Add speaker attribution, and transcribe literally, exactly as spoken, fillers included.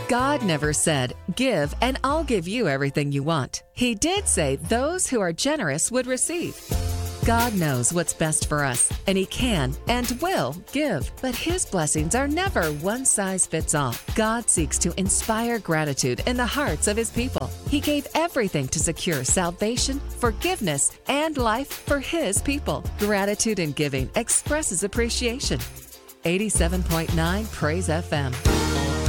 Speaker 1: God never said, "Give and I'll give you everything you want." He did say those who are generous would receive. God knows what's best for us, and He can and will give. But His blessings are never one size fits all. God seeks to inspire gratitude in the hearts of His people. He gave everything to secure salvation, forgiveness, and life for His people. Gratitude in giving expresses appreciation. eighty-seven point nine Praise F M.